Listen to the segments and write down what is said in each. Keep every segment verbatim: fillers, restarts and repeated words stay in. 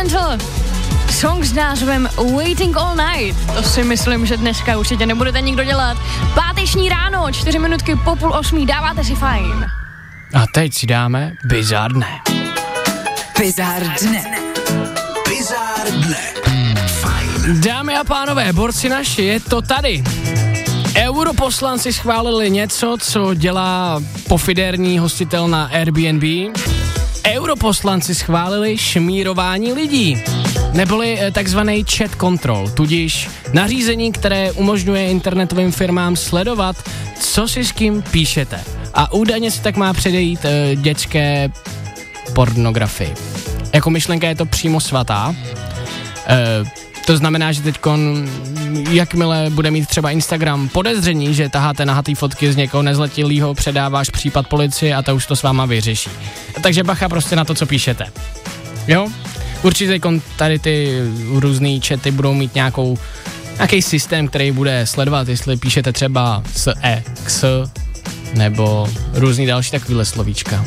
Instrumental. Song s názvem Waiting All Night. To si myslím, že dneska určitě nebudete nikdo dělat. Páteční ráno, čtyři minutky po půl osmí, dáváte si fajn. A teď si dáme Bizár dne. Bizár dne. Bizár dne. Fajn. Dámy a pánové, borci naši, je to tady. Europoslanci schválili něco, co dělá pofidérní hostitel na Airbnb. Europoslanci schválili šmírování lidí, neboli takzvaný chat control, tudíž nařízení, které umožňuje internetovým firmám sledovat, co si s kým píšete. A údajně se tak má předejít e, dětské pornografii. Jako myšlenka je to přímo svatá. E, to znamená, že teďkon, jakmile bude mít třeba Instagram podezření, že taháte nahatý fotky z někoho nezletilýho, předáváš případ policii a ta už to s váma vyřeší. Takže bacha prostě na to, co píšete. Jo? Určitě tady ty různý chaty budou mít nějakou, nějaký systém, který bude sledovat, jestli píšete třeba s e, x, nebo různý další takovýhle slovíčka.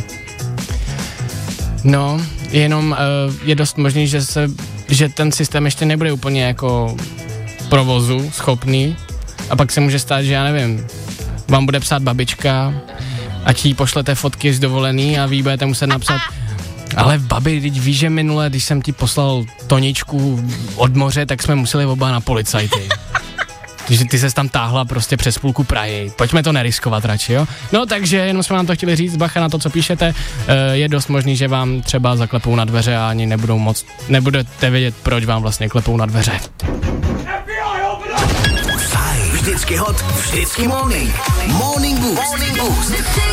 No, jenom uh, je dost možný, že se, že ten systém ještě nebude úplně jako provozu schopný a pak se může stát, že já nevím, vám bude psát babička, ať jí pošlete fotky z dovolený a vy budete muset napsat, ale babi, teď víš, že minule, když jsem ti poslal toničku od moře, tak jsme museli oba na policajty. Takže ty ses tam táhla prostě přes půlku Prahy. Pojďme to neriskovat radši, jo? No takže jenom jsme vám to chtěli říct, bacha na to, co píšete. E, je dost možný, že vám třeba zaklepou na dveře a ani nebudou moc, nebudete vědět, proč vám vlastně klepou na dveře. Fajn. Vždycky hot, vždycky morning. Morning Boost. Morning Boost.